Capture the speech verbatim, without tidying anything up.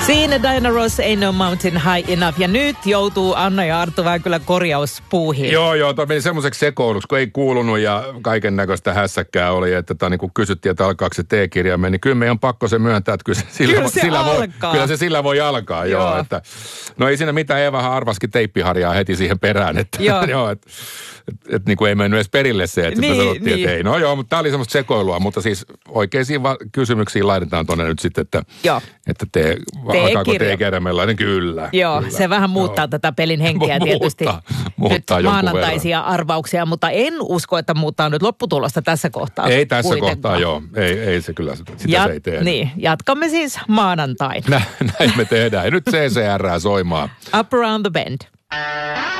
Siinä Diana Ross, Ain't No Mountain High Enough. Ja nyt joutuu Anna ja Arttu vähän kyllä korjauspuuhiin. Joo, joo, toi meni semmoiseksi sekoiluksi, kun ei kuulunut ja kaiken näköistä hässäkkää oli, että tota, niin kun kysyttiin, että alkaako se T-kirja, niin kyllä meidän on pakko se myöntää, että kyllä se sillä, kyllä se sillä, voi, kyllä se sillä voi alkaa. Joo. Joo, että, no ei siinä mitään, Eevahan arvaskin teippiharjaa heti siihen perään, että joo. joo että et, et, niin kuin ei mennyt edes perille se, että niin, me sanottiin, niin. että ei. No joo, mutta tämä oli semmoista sekoilua, mutta siis oikeisiin va- kysymyksiin laitetaan tuonne nyt sitten, että, että te, alkaako T-kirjamellainen? Kyllä. Joo, kyllä. se vähän muuttaa joo. tätä pelin henkeä tietysti. Muuttaa, muuttaa nyt maanantaisia verran. Arvauksia, mutta en usko, että muuttaa nyt lopputulosta tässä kohtaa. Ei tässä kuitenkaan. kohtaa, joo. Ei, ei se kyllä, sitä ja, se ei tee. Niin, jatkamme siis maanantaina. Näin me tehdään. Ja nyt C C R soimaan. Up Around the Bend.